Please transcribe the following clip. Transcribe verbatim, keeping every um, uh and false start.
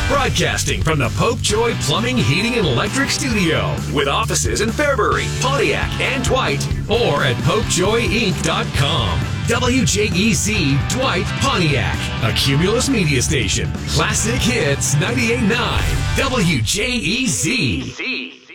Broadcasting from the Pope Joy Plumbing, Heating, and Electric Studio with offices in Fairbury, Pontiac, and Dwight, or at pope joy inc dot com. W J E Z Dwight, Pontiac, a Cumulus media station. Classic Hits ninety-eight point nine W J E Z.